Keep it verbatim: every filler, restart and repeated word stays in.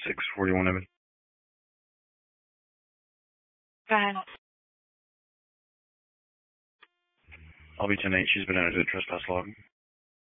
six forty-one Evan. Go ahead. I'll be ten eight. She's been added to the trespass log.